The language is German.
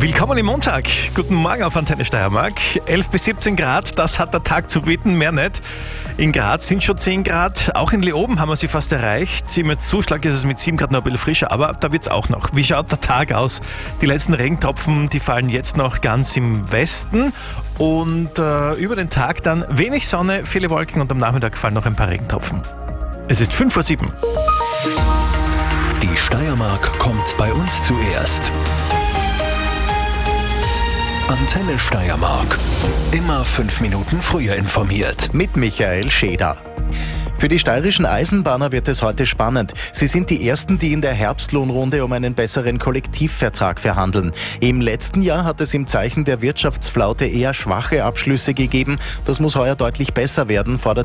Willkommen im Montag. Guten Morgen auf Antenne Steiermark. 11 bis 17 Grad, das hat der Tag zu bieten, mehr nicht. In Graz sind schon 10 Grad. Auch in Leoben haben wir sie fast erreicht. Im Zuschlag ist es mit 7 Grad noch ein bisschen frischer, aber da wird es auch noch. Wie schaut der Tag aus? Die letzten Regentropfen, die fallen jetzt noch ganz im Westen. Und über den Tag dann wenig Sonne, viele Wolken und am Nachmittag fallen noch ein paar Regentropfen. Es ist 5:07 Uhr. Die Steiermark kommt bei uns zuerst. Antenne Steiermark. Immer 5 Minuten früher informiert. Mit Michael Scheder. Für die steirischen Eisenbahner wird es heute spannend. Sie sind die Ersten, die in der Herbstlohnrunde um einen besseren Kollektivvertrag verhandeln. Im letzten Jahr hat es im Zeichen der Wirtschaftsflaute eher schwache Abschlüsse gegeben. Das muss heuer deutlich besser werden, fordert